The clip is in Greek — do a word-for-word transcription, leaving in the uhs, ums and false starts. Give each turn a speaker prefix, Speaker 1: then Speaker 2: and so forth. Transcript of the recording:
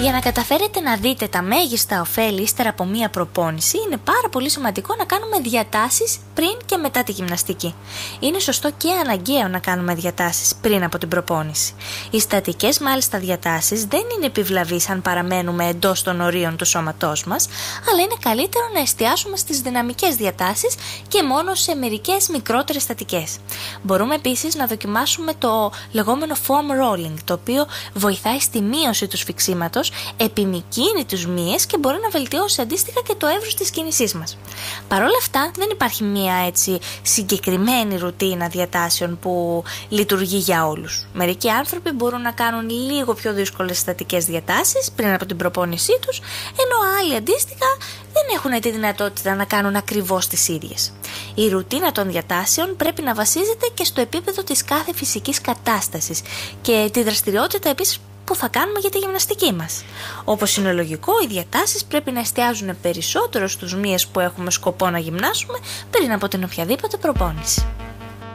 Speaker 1: Για να καταφέρετε να δείτε τα μέγιστα ωφέλη ύστερα από μία προπόνηση, είναι πάρα πολύ σημαντικό να κάνουμε διατάσεις πριν και μετά τη γυμναστική. Είναι σωστό και αναγκαίο να κάνουμε διατάσεις πριν από την προπόνηση. Οι στατικές μάλιστα διατάσεις δεν είναι επιβλαβείς αν παραμένουμε εντός των ορίων του σώματός μας, αλλά είναι καλύτερο να εστιάσουμε στις δυναμικές διατάσεις και μόνο σε μερικές μικρότερες στατικές. Μπορούμε επίσης να δοκιμάσουμε το λεγόμενο foam rolling, το οποίο βοηθάει στη μείωση του σφιξίματος, επιμικρύνει τους μύες και μπορεί να βελτιώσει αντίστοιχα και το εύρος της κίνησής μας. Παρ' όλα αυτά, δεν υπάρχει μία έτσι συγκεκριμένη ρουτίνα διατάσεων που λειτουργεί για όλους. Μερικοί άνθρωποι μπορούν να κάνουν λίγο πιο δύσκολες στατικές διατάσεις πριν από την προπόνησή τους, ενώ άλλοι αντίστοιχα δεν έχουν τη δυνατότητα να κάνουν ακριβώς τις ίδιες. Η ρουτίνα των διατάσεων πρέπει να βασίζεται και στο επίπεδο της κάθε φυσικής κατάστασης και τη δραστηριότητα επίσης που θα κάνουμε για τη γυμναστική μας. Όπως είναι λογικό, οι διατάσεις πρέπει να εστιάζουν περισσότερο στους μύες που έχουμε σκοπό να γυμνάσουμε πριν από την οποιαδήποτε προπόνηση.